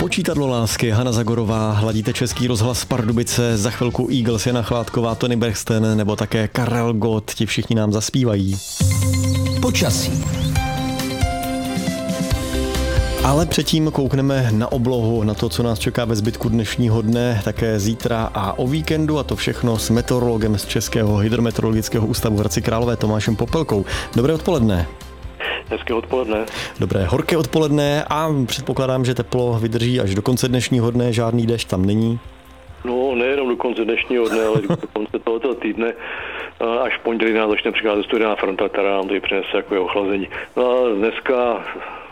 Počítadlo lásky, Hana Zagorová, hladíte Český rozhlas Pardubice, za chvilku Eagles, Jana Chládková, Tony Braxton nebo také Karel Gott, ti všichni nám zaspívají. Počasí. Ale předtím koukneme na oblohu, na to, co nás čeká ve zbytku dnešního dne, také zítra a o víkendu, a to všechno s meteorologem z Českého hydrometeorologického ústavu v Hradci Králové Tomášem Popelkou. Dobré odpoledne. Hezké odpoledne. Dobré horké odpoledne a předpokládám, že teplo vydrží až do konce dnešního dne, žádný déšť tam není. No, nejenom do konce dnešního dne, ale do konce tohoto týdne. Až v pondělí nás začne přicházet studená fronta, která nám tady přinese takové ochlazení. No a dneska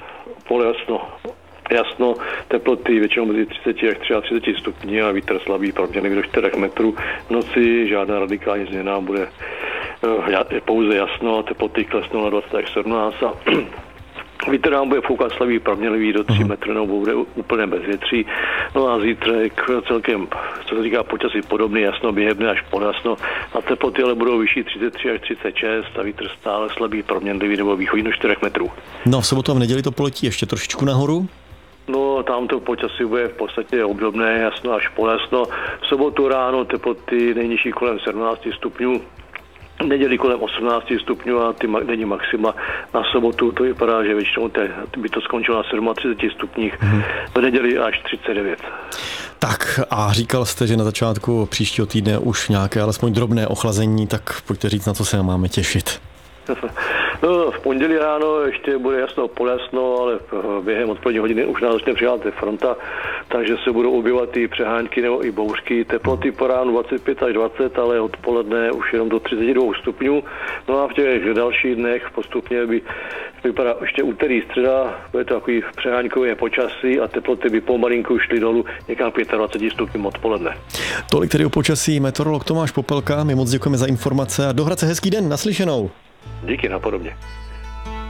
jasno, teploty většinou mezi 30 až 33 stupňů a vítr slabý, pravděpodobně do 4 metrů. V noci žádná radikální změna, bude pouze jasno a teploty klesnou na 20 až 17 a vítr nám bude foukat slabý, pravděpodobně do 3 metrů, nebo bude úplně bezvětří. No a zítřek celkem, co se říká počasí, podobný, jasno, běhebné až podjasno. A teploty ale budou vyšší 33 až 36 a vítr stále slabý, proměnlivý nebo východní do 4 metrů. No v sobotu a v neděli to poletí ještě trošičku nahoru? No, tam to počasí bude v podstatě obdobné, jasno až podjasno. V sobotu ráno teploty nejnižší kolem 17 stupňů. Neděli kolem 18 stupňů a ty denní maxima na sobotu to vypadá, že většinou by to skončilo na 37 stupních, v neděli až 39. Tak a říkal jste, že na začátku příštího týdne už nějaké alespoň drobné ochlazení, tak pojďte říct, na co se máme těšit. No, v pondělí ráno ještě bude jasno, poljasno, ale během odpolední hodiny už nás začne přicházet fronta, takže se budou objevovat i přehánky nebo i bouřky. Teploty po ránu 25 až 20, ale odpoledne už jenom do 32 stupňů. No a v těch dalších dnech postupně by vypadá ještě úterý, středa, bude to takový přehánkový počasí a teploty by pomalinku šly dolů někam 25 stupňů odpoledne. Tolik tedy o počasí meteorolog Tomáš Popelka, my moc děkujeme za informace a do Hradce hezký den, naslyšenou. Díky, napodobně.